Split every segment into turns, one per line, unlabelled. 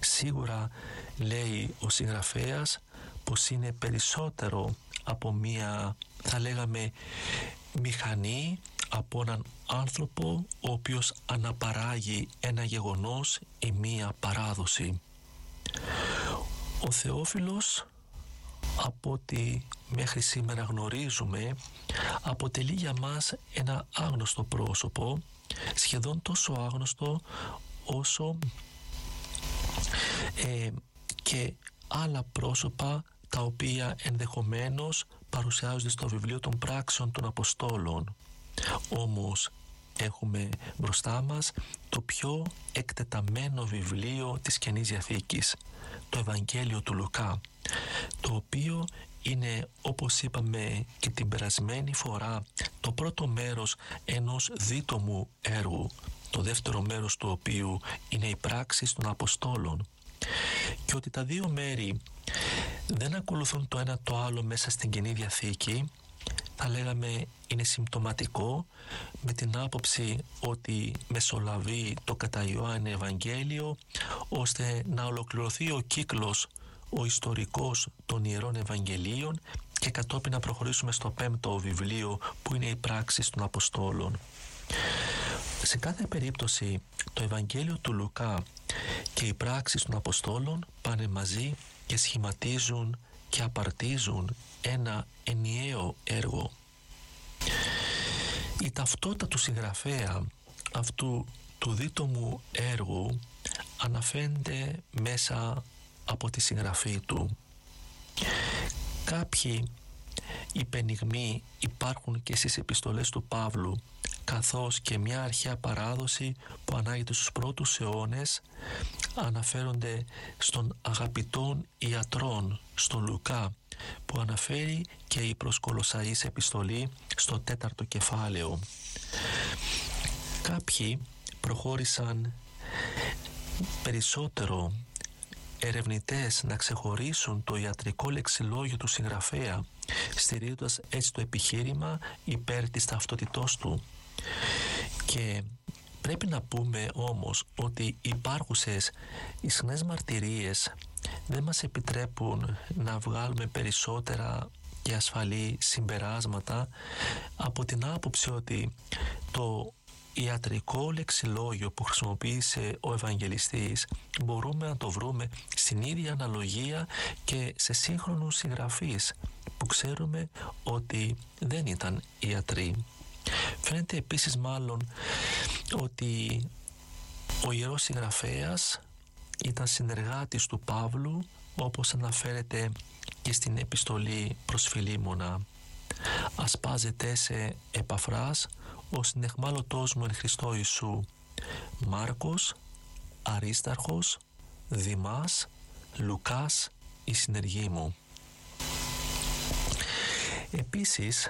Σίγουρα λέει ο συγγραφέας πως είναι περισσότερο από μία, θα λέγαμε, μηχανή, από έναν άνθρωπο ο οποίος αναπαράγει ένα γεγονός ή μία παράδοση. Ο Θεόφιλος, από ό,τι μέχρι σήμερα γνωρίζουμε, αποτελεί για μας ένα άγνωστο πρόσωπο, σχεδόν τόσο άγνωστο όσο και άλλα πρόσωπα τα οποία ενδεχομένως παρουσιάζονται στο βιβλίο των πράξεων των Αποστόλων. Όμως έχουμε μπροστά μας το πιο εκτεταμένο βιβλίο της Καινής Διαθήκης, το Ευαγγέλιο του Λουκά, το οποίο είναι, όπως είπαμε και την περασμένη φορά, το πρώτο μέρος ενός δίτομου έργου, το δεύτερο μέρος του οποίου είναι οι πράξεις των Αποστόλων, και ότι τα δύο μέρη δεν ακολουθούν το ένα το άλλο μέσα στην Καινή Διαθήκη, θα λέγαμε είναι συμπτωματικό, με την άποψη ότι μεσολαβεί το κατά Ιωάννη Ευαγγέλιο, ώστε να ολοκληρωθεί ο κύκλος ο ιστορικός των Ιερών Ευαγγελίων και κατόπιν να προχωρήσουμε στο πέμπτο βιβλίο που είναι οι πράξεις των Αποστόλων. Σε κάθε περίπτωση το Ευαγγέλιο του Λουκά και οι πράξεις των Αποστόλων πάνε μαζί και σχηματίζουν και απαρτίζουν ένα ενιαίο έργο. Η ταυτότητα του συγγραφέα αυτού του δίτομου έργου αναφέρεται μέσα από τη συγγραφή του. Κάποιοι υπενιγμοί υπάρχουν και στις επιστολές του Παύλου, καθώς και μια αρχαία παράδοση που ανάγεται στους πρώτους αιώνες αναφέρονται στον αγαπητόν ιατρών, στον Λουκά, που αναφέρει και η προς Κολοσσαείς επιστολή στο 4ο κεφάλαιο. Κάποιοι προχώρησαν περισσότερο ερευνητές να ξεχωρίσουν το ιατρικό λεξιλόγιο του συγγραφέα, στηρίζοντας έτσι το επιχείρημα υπέρ της ταυτότητός του. Και πρέπει να πούμε όμως ότι οι υπάρχουσες ισχνές μαρτυρίες δεν μας επιτρέπουν να βγάλουμε περισσότερα και ασφαλή συμπεράσματα, από την άποψη ότι το ιατρικό λεξιλόγιο που χρησιμοποίησε ο Ευαγγελιστής μπορούμε να το βρούμε στην ίδια αναλογία και σε σύγχρονους συγγραφείς που ξέρουμε ότι δεν ήταν ιατροί. Φαίνεται επίσης μάλλον ότι ο ιερός συγγραφέας ήταν συνεργάτης του Παύλου, όπως αναφέρεται και στην επιστολή προς Φιλίμωνα. Ασπάζεται σε Επαφράς ο συνεχμάλωτός μου εν Χριστώ Ιησού, Μάρκος, Αρίσταρχος, Δημάς, Λουκάς, η συνεργή μου. Επίσης,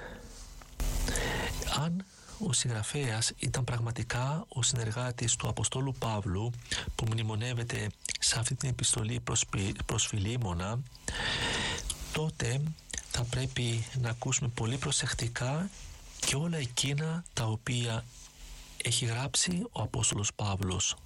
αν ο συγγραφέας ήταν πραγματικά ο συνεργάτης του Αποστόλου Παύλου, που μνημονεύεται σε αυτή την επιστολή προς Φιλίμωνα, τότε θα πρέπει να ακούσουμε πολύ προσεκτικά και όλα εκείνα τα οποία έχει γράψει ο Απόστολος Παύλος.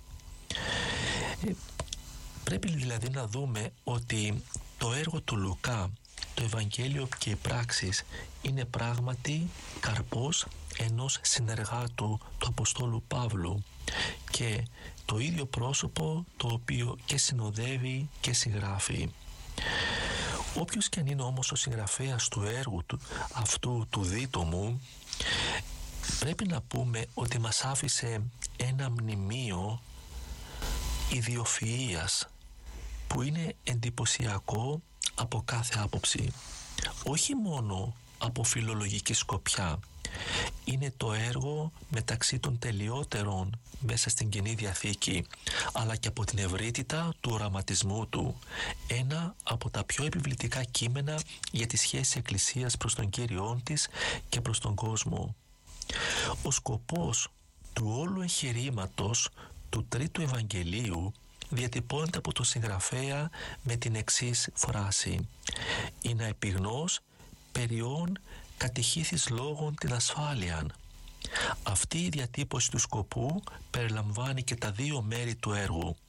Πρέπει δηλαδή να δούμε ότι το έργο του Λουκά, το Ευαγγέλιο και οι πράξεις είναι πράγματι καρπός ενός συνεργάτου του Αποστόλου Παύλου και το ίδιο πρόσωπο το οποίο και συνοδεύει και συγγράφει. Όποιος και αν είναι όμως ο συγγραφέας του έργου αυτού του δίτομου, πρέπει να πούμε ότι μας άφησε ένα μνημείο ιδιοφυΐας που είναι εντυπωσιακό από κάθε άποψη. Όχι μόνο από φιλολογική σκοπιά, είναι το έργο μεταξύ των τελειότερων μέσα στην Καινή Διαθήκη, αλλά και από την ευρύτητα του οραματισμού του, ένα από τα πιο επιβλητικά κείμενα για τη σχέση Εκκλησίας προς τον Κύριόν της και προς τον κόσμο. Ο σκοπός του όλου εγχειρήματος του Τρίτου Ευαγγελίου διατυπώνεται από τον συγγραφέα με την εξής φράση: «Είναι επιγνώς περιών κατηχήθης λόγων την ασφάλειαν». Αυτή η διατύπωση του σκοπού περιλαμβάνει και τα δύο μέρη του έργου,